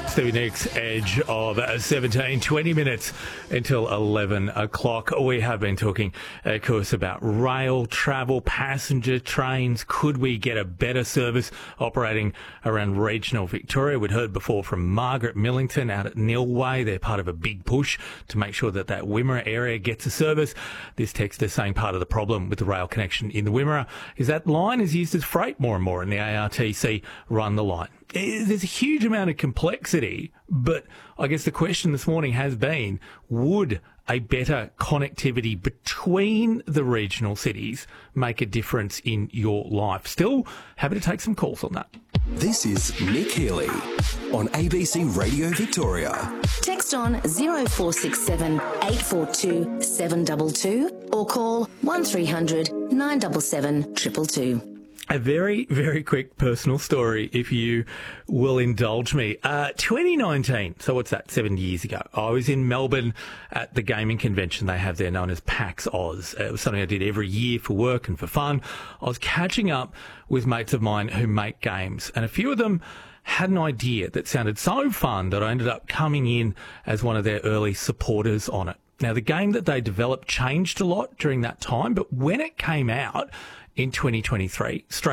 Stevie Nicks, edge of 20 minutes until 11 o'clock. We have been talking, of course, about rail travel, passenger trains. Could we get a better service operating around regional Victoria? We'd heard before from Margaret Millington out at Nilway. They're part of a big push to make sure that Wimmera area gets a service. This text is saying part of the problem with the rail connection in the Wimmera is that line is used as freight more and more, and the ARTC run the line. There's a huge amount of complexity, but I guess the question this morning has been, would a better connectivity between the regional cities make a difference in your life? Still happy to take some calls on that. This is Nick Healy on ABC Radio Victoria. Text on 0467 842 722 or call 1300 977 222. A very, very quick personal story, if you will indulge me. 2019, so what's that, 7 years ago, I was in Melbourne at the gaming convention they have there known as PAX Oz. It was something I did every year for work and for fun. I was catching up with mates of mine who make games, and a few of them had an idea that sounded so fun that I ended up coming in as one of their early supporters on it. Now, the game that they developed changed a lot during that time, but when it came out in 2023, straight